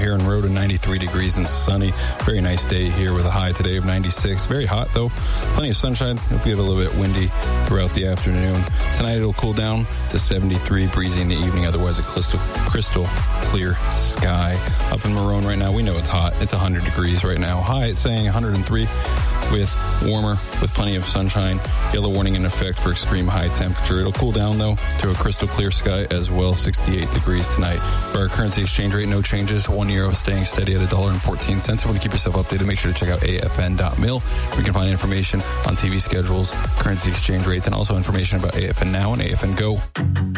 Heron Road, and 93 degrees and sunny. Very nice day here with a high today of 96. Very hot, though. Plenty of sunshine. It'll get a little bit windy throughout the afternoon. Tonight, it'll cool down to 73, breezy in the evening. Otherwise, a crystal clear sky. Up in Marone right now, we know it's hot. It's 100 degrees right now. High, it's saying 103 with warmer, with plenty of sunshine. Yellow warning in effect for extreme high temperature. It'll cool down, though, to a crystal clear sky as well. 68 degrees tonight. For our currency exchange rate, no changes. €1 staying steady at $1.14. If you want to keep yourself updated, make sure to check out afn.mil, where you can find information on TV schedules, currency exchange rates, and also information about AFN Now and AFN Go.